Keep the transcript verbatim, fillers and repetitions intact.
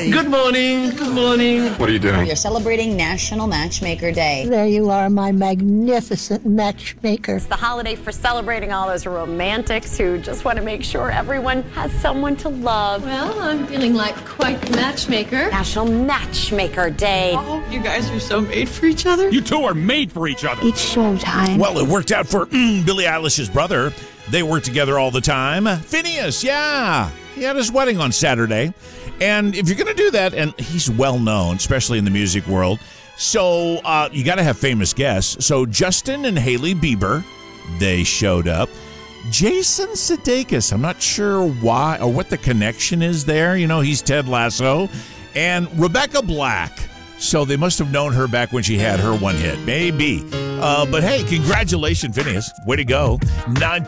Hi. Good morning. Good morning. What are you doing? You're celebrating National Matchmaker Day. There you are, my magnificent matchmaker. It's the holiday for celebrating all those romantics who just want to make sure everyone has someone to love. Well, I'm feeling like quite the matchmaker. National Matchmaker Day. Oh, you guys are so made for each other. You two are made for each other. It's showtime. Well, it worked out for mm, Billie Eilish's brother. They work together all the time. Phineas, yeah. He had his wedding on Saturday. And if you're going to do that, and he's well known, especially in the music world, so uh, you got to have famous guests. So Justin and Hailey Bieber, they showed up. Jason Sudeikis, I'm not sure why or what the connection is there. You know, he's Ted Lasso. And Rebecca Black. So they must have known her back when she had her one hit. Maybe. Uh, but hey, congratulations, Phineas. Way to go. Nine